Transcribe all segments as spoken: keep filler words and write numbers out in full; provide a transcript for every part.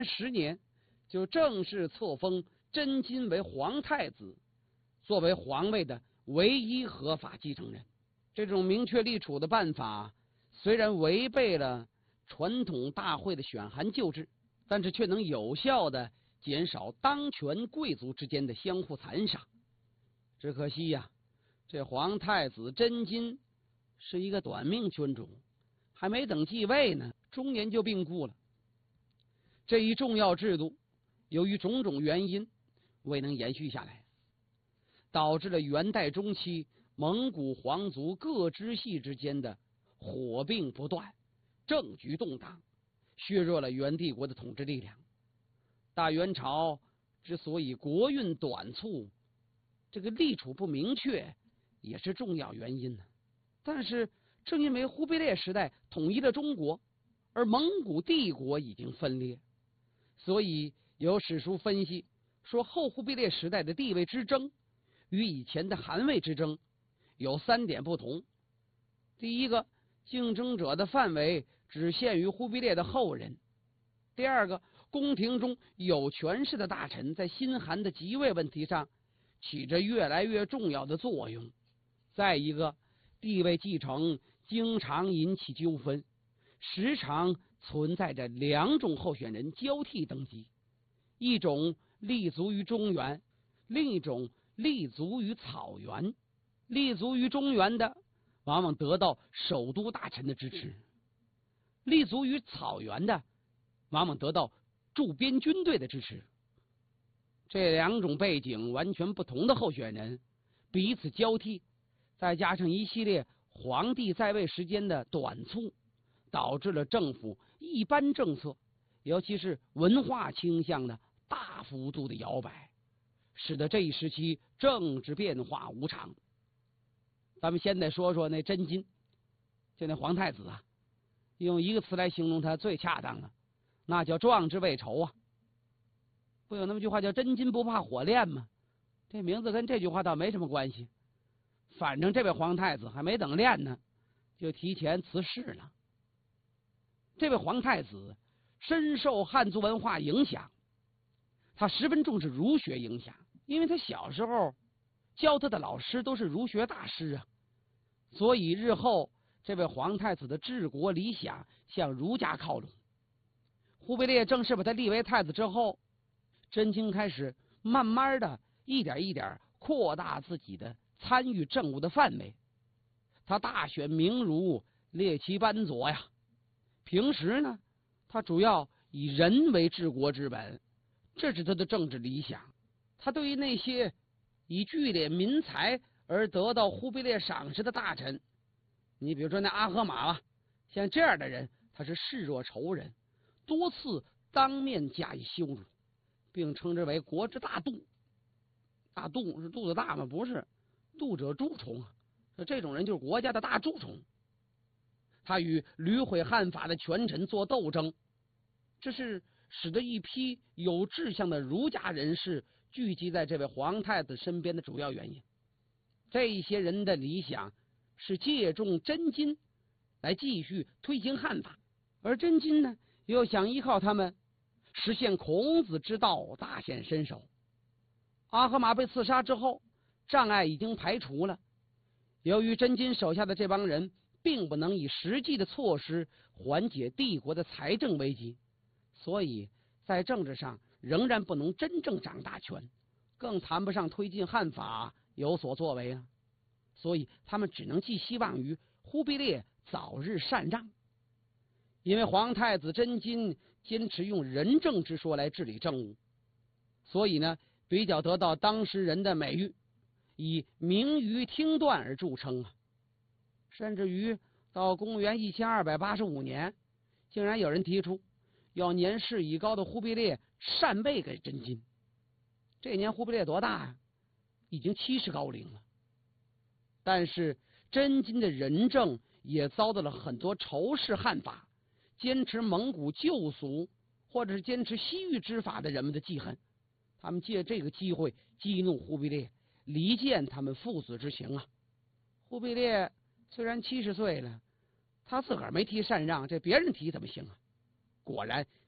十年，就正式册封真金为皇太子，作为皇位的唯一合法继承人。这种明确立储的办法，虽然违背了传统大会的选韩旧制，但是却能有效的减少当权贵族之间的相互残杀。只可惜呀、啊，这皇太子真金是一个短命君主，还没等继位呢，中年就病故了。这一重要制度由于种种原因未能延续下来，导致了元代中期蒙古皇族各支系之间的火并不断，政局动荡，削弱了元帝国的统治力量。大元朝之所以国运短促，这个立储不明确也是重要原因呢。但是正因为忽必烈时代统一了中国，而蒙古帝国已经分裂，所以有史书分析说，后忽必烈时代的地位之争与以前的汗位之争有三点不同。第一个，竞争者的范围只限于忽必烈的后人；第二个，宫廷中有权势的大臣在新汗的即位问题上起着越来越重要的作用；再一个，地位继承经常引起纠纷，时常存在着两种候选人交替登基，一种立足于中原，另一种立足于草原。立足于中原的往往得到首都大臣的支持，立足于草原的往往得到驻边军队的支持。这两种背景完全不同的候选人彼此交替，再加上一系列皇帝在位时间的短促，导致了政府一般政策，尤其是文化倾向的大幅度的摇摆，使得这一时期政治变化无常。咱们现在说说那真金，就那皇太子啊，用一个词来形容他最恰当了，那叫壮志未酬啊。不有那么句话叫真金不怕火炼吗？这名字跟这句话倒没什么关系。反正这位皇太子还没等练呢，就提前辞世了。这位皇太子深受汉族文化影响，他十分重视儒学影响，因为他小时候教他的老师都是儒学大师啊，所以日后这位皇太子的治国理想向儒家靠拢。忽必烈正式把他立为太子之后，真金开始慢慢的一点一点扩大自己的参与政务的范围。他大选名儒，列其班佐呀。平时呢，他主要以人为治国之本，这是他的政治理想。他对于那些以聚敛民财而得到忽必烈赏识的大臣，你比如说那阿合马吧，像这样的人他是视若仇人，多次当面加以羞辱，并称之为国之大度。大度是肚子大吗？不是，度者蛀虫啊，这种人就是国家的大蛀虫。他与屡毁汉法的权臣做斗争，这是使得一批有志向的儒家人士聚集在这位皇太子身边的主要原因。这一些人的理想是借重真金来继续推行汉法，而真金呢，又想依靠他们实现孔子之道，大显身手。阿合马被刺杀之后，障碍已经排除了。由于真金手下的这帮人并不能以实际的措施缓解帝国的财政危机，所以在政治上仍然不能真正掌大权，更谈不上推进汉法有所作为了。所以他们只能寄希望于忽必烈早日禅让。因为皇太子真金坚持用仁政之说来治理政务，所以呢，比较得到当时人的美誉，以明于听断而著称啊。甚至于到公元一千二百八十五年，竟然有人提出要年事已高的忽必烈禅位给真金。这年忽必烈多大呀、啊？已经七十高龄了。但是真金的仁政也遭到了很多仇视汉法、坚持蒙古旧俗或者是坚持西域之法的人们的记恨。他们借这个机会激怒忽必烈，离间他们父子之情啊。忽必烈虽然七十岁了，他自个儿没提禅让，这别人提怎么行啊？果然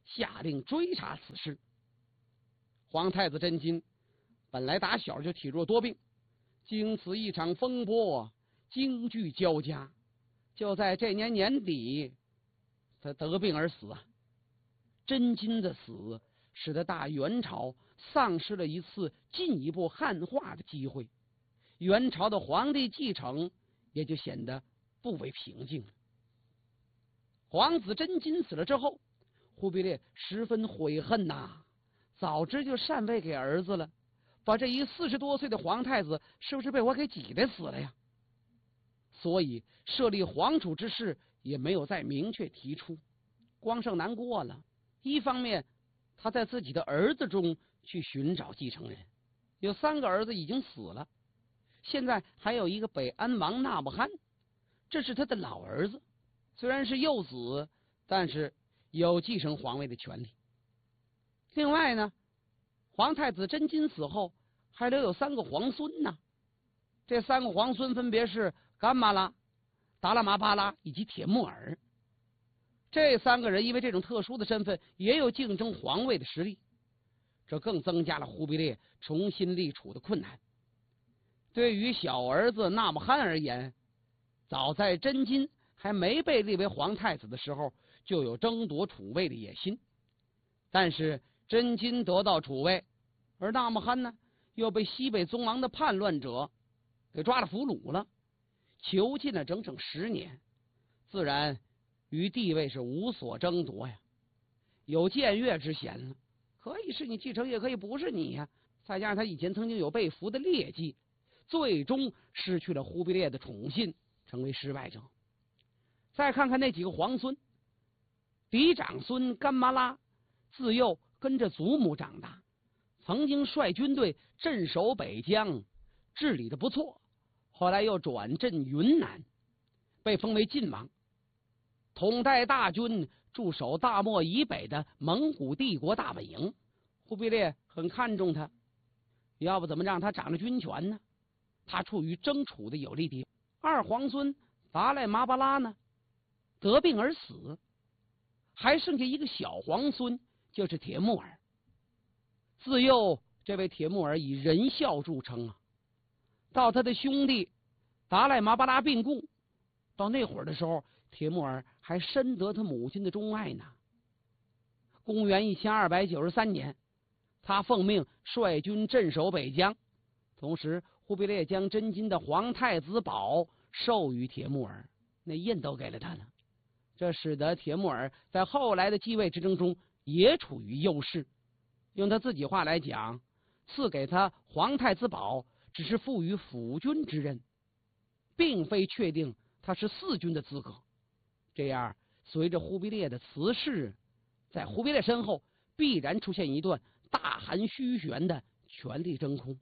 下令追查此事。皇太子真金本来打小就体弱多病，经此一场风波，惊惧交加，就在这年年底，他得病而死啊。真金的死使得大元朝丧失了一次进一步汉化的机会，元朝的皇帝继承也就显得不为平静了。皇子真金死了之后，忽必烈十分悔恨呐、啊，早知就禅位给儿子了，把这一四十多岁的皇太子是不是被我给挤得死了呀？所以设立皇储之事也没有再明确提出，光胜难过了。一方面他在自己的儿子中去寻找继承人，有三个儿子已经死了，现在还有一个北安王纳木罕，这是他的老儿子，虽然是幼子，但是有继承皇位的权利。另外呢，皇太子真金死后还留有三个皇孙呢，这三个皇孙分别是干玛拉、达拉玛巴拉以及铁木儿。这三个人因为这种特殊的身份也有竞争皇位的实力，这更增加了忽必烈重新立储的困难。对于小儿子纳木罕而言，早在真金还没被立为皇太子的时候就有争夺储位的野心，但是真金得到储位，而纳木罕呢又被西北宗王的叛乱者给抓了俘虏了，囚禁了整整十年，自然与地位是无所争夺呀，有僭越之嫌了，可以是你继承，也可以不是你呀。再加上他以前曾经有被俘的劣迹，最终失去了忽必烈的宠信，成为失败者。再看看那几个皇孙，嫡长孙干玛拉自幼跟着祖母长大，曾经率军队镇守北疆，治理的不错，后来又转镇云南，被封为晋王，统带大军驻守大漠以北的蒙古帝国大本营。忽必烈很看重他，要不怎么让他掌了军权呢？他处于争储的有利地位。二皇孙达赖麻巴拉呢得病而死，还剩下一个小皇孙，就是铁木儿。自幼这位铁木儿以仁孝著称啊，到他的兄弟达赖麻巴拉病故，到那会儿的时候，铁木儿还深得他母亲的钟爱呢。公元一千二百九十三年，他奉命率军镇守北疆，同时忽必烈将真金的皇太子宝授予铁木儿，那印都给了他了。这使得铁木儿在后来的继位之争中也处于优势。用他自己话来讲，赐给他皇太子宝只是赋予辅军之任，并非确定他是四军的资格。这样随着忽必烈的辞世，在忽必烈身后必然出现一段大含虚玄的权力真空。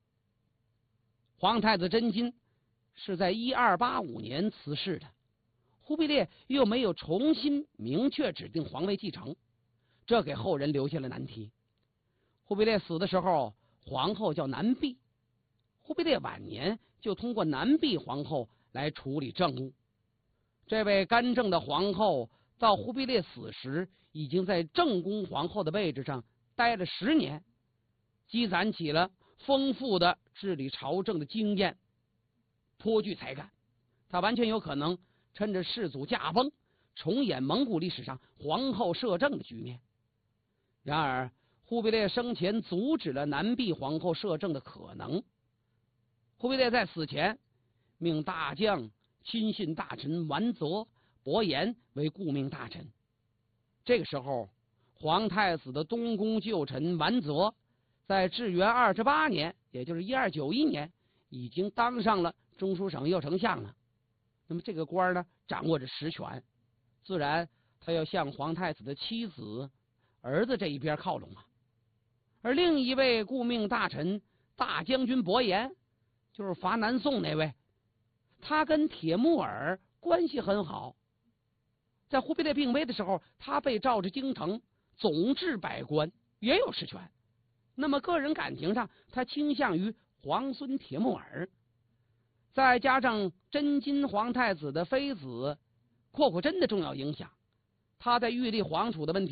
皇太子真金是在一二八五年辞世的，忽必烈又没有重新明确指定皇位继承，这给后人留下了难题。忽必烈死的时候，皇后叫南婢，忽必烈晚年就通过南婢皇后来处理政务。这位干政的皇后到忽必烈死时，已经在正宫皇后的位置上待了十年，积攒起了丰富的治理朝政的经验，颇具才干。他完全有可能趁着世祖驾崩，重演蒙古历史上皇后摄政的局面。然而忽必烈生前阻止了南婢皇后摄政的可能。忽必烈在死前命大将亲信大臣完泽、伯颜为顾命大臣。这个时候，皇太子的东宫旧臣完泽在至元二十八年，也就是一二九一年，已经当上了中书省右丞相了。那么这个官呢，掌握着实权，自然他要向皇太子的妻子、儿子这一边靠拢啊。而另一位顾命大臣大将军伯颜，就是伐南宋那位，他跟铁木儿关系很好。在忽必烈病危的时候，他被召至京城，总治百官，也有实权。那么个人感情上，他倾向于皇孙铁木儿。再加上真金皇太子的妃子阔阔真的重要影响，他在预立皇储的问题上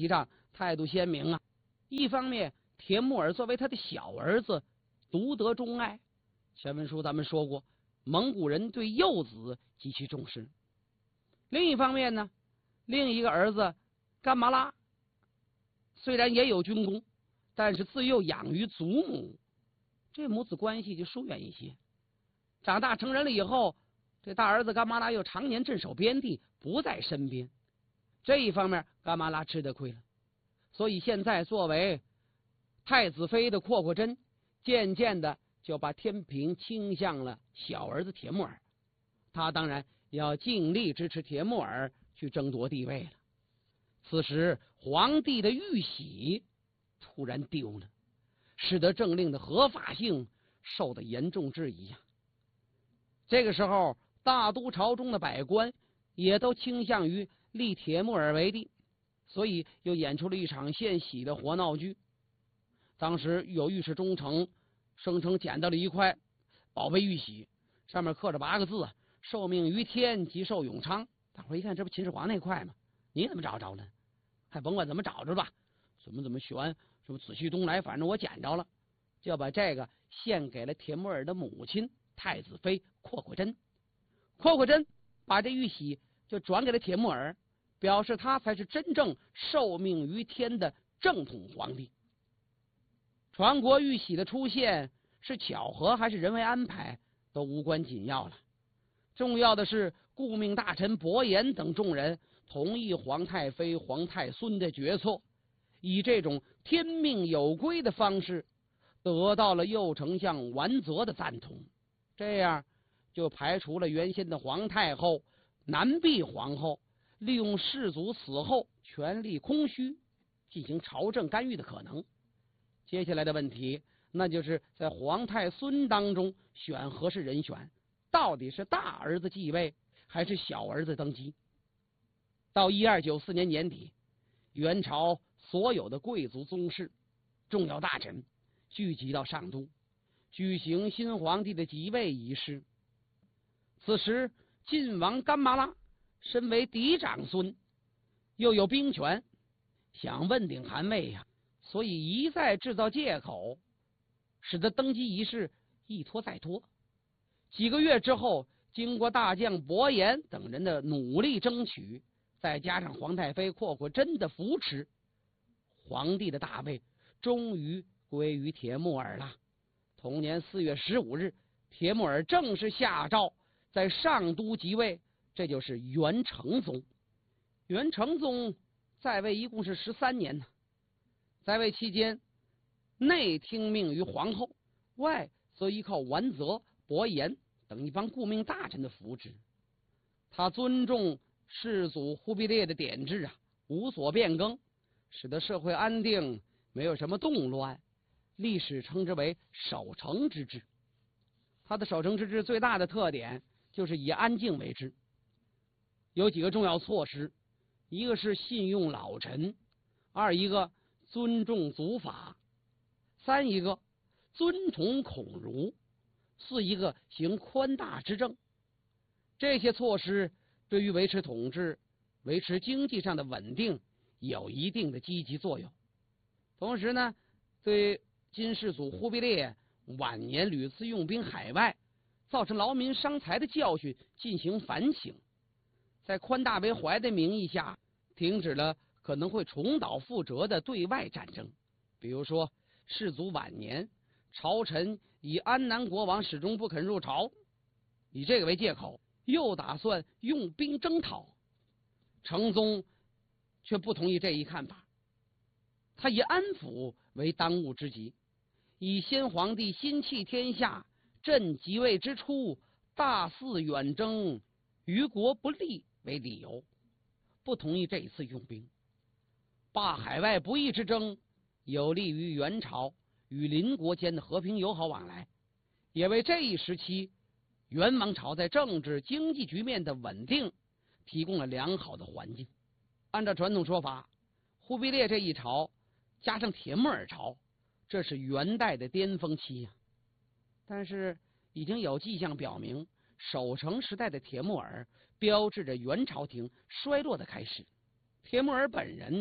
态度鲜明啊。一方面，铁木儿作为他的小儿子，独得钟爱。前文书咱们说过，蒙古人对幼子极其重视。另一方面呢，另一个儿子干麻拉虽然也有军功，但是自幼养于祖母，这母子关系就疏远一些。长大成人了以后，这大儿子干麻拉又常年镇守边地，不在身边，这一方面干麻拉吃得亏了。所以现在作为太子妃的阔阔真，渐渐的就把天平倾向了小儿子铁木儿，他当然要尽力支持铁木儿去争夺帝位了。此时皇帝的玉玺突然丢了，使得政令的合法性受到严重质疑啊。这个时候，大都朝中的百官也都倾向于立铁木儿为帝，所以又演出了一场献玺的活闹剧。当时有御史中丞声称捡到了一块宝贝玉玺，上面刻着八个字：受命于天，即寿永昌。大伙一看，这不秦始皇那块吗？你怎么找着了？还甭管怎么找着吧，怎么怎么悬，什么紫气东来，反正我捡着了，就把这个献给了铁木儿的母亲太子妃阔阔真。阔阔真把这玉玺就转给了铁木儿，表示他才是真正受命于天的正统皇帝。传国玉玺的出现是巧合还是人为安排，都无关紧要了。重要的是，顾命大臣伯颜等众人同意皇太妃、皇太孙的决策，以这种天命有归的方式，得到了右丞相完泽的赞同。这样就排除了原先的皇太后、南陛皇后利用世祖死后权力空虚进行朝政干预的可能。接下来的问题，那就是在皇太孙当中选合适人选，到底是大儿子继位还是小儿子登基？到一二九四年年底，元朝所有的贵族宗室、重要大臣聚集到上都，举行新皇帝的即位仪式。此时，晋王干麻拉身为嫡长孙，又有兵权，想问鼎汗位呀、啊，所以一再制造借口，使得登基仪式一拖再拖。几个月之后，经过大将伯颜等人的努力争取，再加上皇太妃阔阔真的扶持，皇帝的大位终于归于铁木儿了。同年四月十五日，铁木儿正式下诏在上都即位，这就是元成宗。元成宗在位一共是十三年呢，在位期间，内听命于皇后，外则依靠完泽、伯颜等一帮顾命大臣的扶持。他尊重世祖忽必烈的典制啊，无所变更，使得社会安定，没有什么动乱。历史称之为守成之治。他的守成之治最大的特点就是以安静为治，有几个重要措施：一个是信用老臣，二一个尊重祖法，三一个尊崇孔儒，四一个行宽大之政。这些措施对于维持统治、维持经济上的稳定有一定的积极作用。同时呢，对金世祖忽必烈晚年屡次用兵海外，造成劳民伤财的教训进行反省，在宽大为怀的名义下，停止了可能会重蹈覆辙的对外战争。比如说，世祖晚年，朝臣以安南国王始终不肯入朝，以这个为借口，又打算用兵征讨。成宗却不同意这一看法，他以安抚为当务之急，以先皇帝心系天下，朕即位之初大肆远征，于国不利为理由，不同意这一次用兵。罢海外不义之争，有利于元朝与邻国间的和平友好往来，也为这一时期元王朝在政治经济局面的稳定提供了良好的环境。按照传统说法，忽必烈这一朝加上铁木儿朝，这是元代的巅峰期呀、啊。但是已经有迹象表明，守成时代的铁木儿标志着元朝廷衰落的开始。铁木儿本人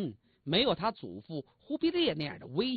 没有他祖父忽必烈那样的威